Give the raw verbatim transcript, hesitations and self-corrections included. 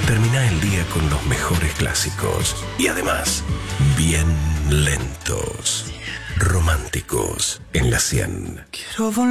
Termina el día con los mejores clásicos y además bien lentos, románticos en la cien. Quiero volver